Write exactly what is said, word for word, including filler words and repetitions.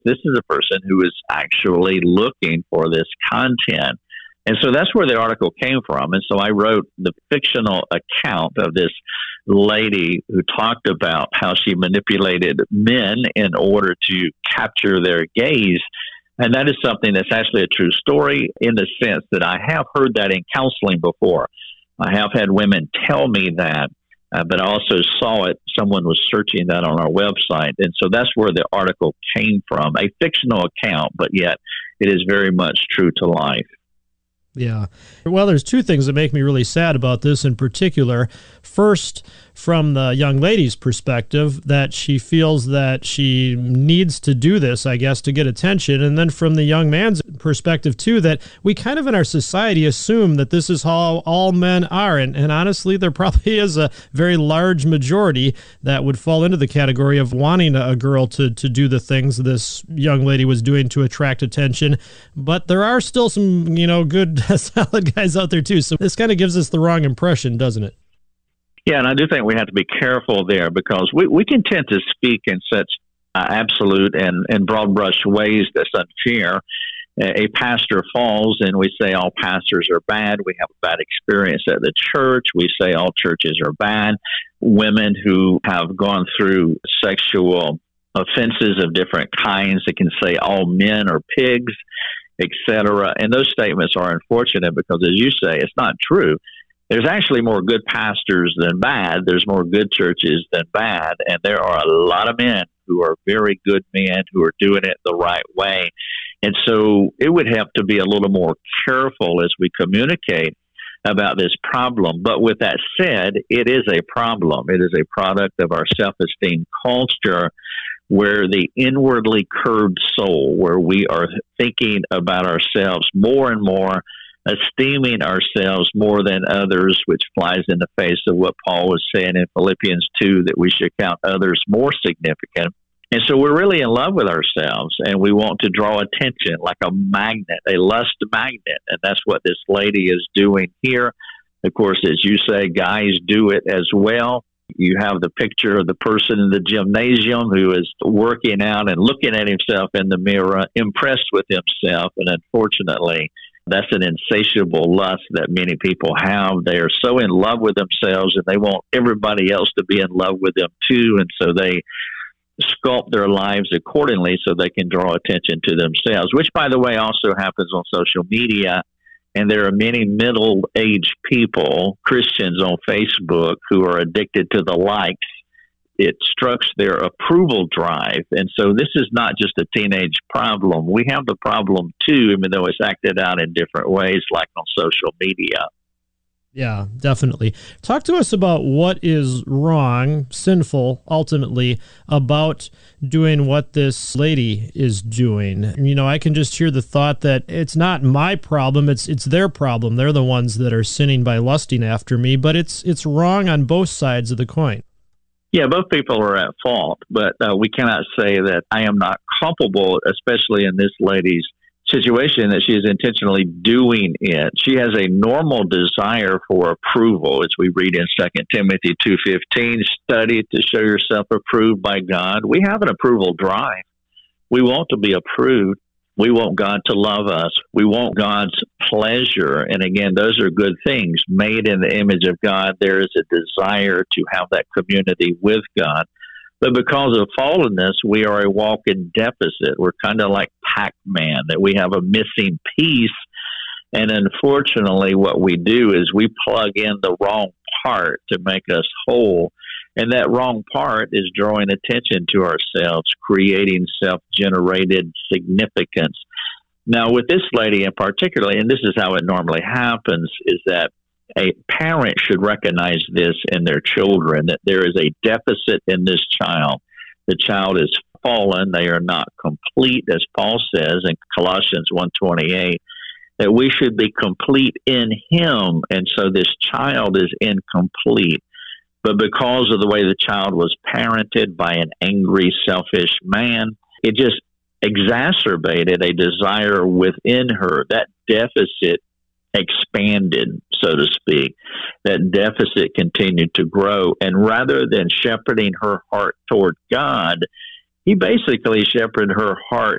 This is a person who is actually looking for this content. And so that's where the article came from. And so I wrote the fictional account of this lady who talked about how she manipulated men in order to capture their gaze. And that is something that's actually a true story in the sense that I have heard that in counseling before. I have had women tell me that, uh, but I also saw it. Someone was searching that on our website. And so that's where the article came from, a fictional account, but yet it is very much true to life. Yeah. Well, there's two things that make me really sad about this in particular. First, from the young lady's perspective, that she feels that she needs to do this, I guess, to get attention. And then from the young man's perspective, too, that we kind of in our society assume that this is how all men are. And, and honestly, there probably is a very large majority that would fall into the category of wanting a girl to, to do the things this young lady was doing to attract attention. But there are still some, you know, good, solid guys out there, too. So this kind of gives us the wrong impression, doesn't it? Yeah, and I do think we have to be careful there because we, we can tend to speak in such uh, absolute and, and broad brush ways that's unfair. A pastor falls and we say all pastors are bad. We have a bad experience at the church. We say all churches are bad. Women who have gone through sexual offenses of different kinds, it can say all men are pigs, et cetera. And those statements are unfortunate because, as you say, it's not true. There's actually more good pastors than bad. There's more good churches than bad. And there are a lot of men who are very good men who are doing it the right way. And so it would have to be a little more careful as we communicate about this problem. But with that said, it is a problem. It is a product of our self-esteem culture where the inwardly curved soul, where we are thinking about ourselves more and more, esteeming ourselves more than others, which flies in the face of what Paul was saying in Philippians two, that we should count others more significant. And so we're really in love with ourselves, and we want to draw attention like a magnet, a lust magnet. And that's what this lady is doing here. Of course, as you say, guys do it as well. You have the picture of the person in the gymnasium who is working out and looking at himself in the mirror, impressed with himself. And unfortunately, that's an insatiable lust that many people have. They are so in love with themselves and they want everybody else to be in love with them too. And so they sculpt their lives accordingly so they can draw attention to themselves, which, by the way, also happens on social media. And there are many middle-aged people, Christians on Facebook, who are addicted to the likes. It strikes their approval drive. And so this is not just a teenage problem. We have the problem too, even though it's acted out in different ways, like on social media. Yeah, definitely. Talk to us about what is wrong, sinful, ultimately, about doing what this lady is doing. You know, I can just hear the thought that it's not my problem, it's it's their problem. They're the ones that are sinning by lusting after me, but it's it's wrong on both sides of the coin. Yeah, both people are at fault, but uh, we cannot say that I am not culpable, especially in this lady's situation, that she is intentionally doing it. She has a normal desire for approval, as we read in Second Timothy two fifteen, study to show yourself approved by God. We have an approval drive. We want to be approved. We want God to love us. We want God's pleasure. And again, those are good things. Made in the image of God, there is a desire to have that community with God. But because of fallenness, we are a walking deficit. We're kind of like Pac-Man, that we have a missing piece. And unfortunately, what we do is we plug in the wrong part to make us whole. And that wrong part is drawing attention to ourselves, creating self-generated significance. Now, with this lady in particular, and this is how it normally happens, is that a parent should recognize this in their children, that there is a deficit in this child. The child is fallen. They are not complete, as Paul says in Colossians one twenty-eight, that we should be complete in him. And so this child is incomplete. But because of the way the child was parented by an angry, selfish man, it just exacerbated a desire within her. That deficit expanded, so to speak. That deficit continued to grow. And rather than shepherding her heart toward God, he basically shepherded her heart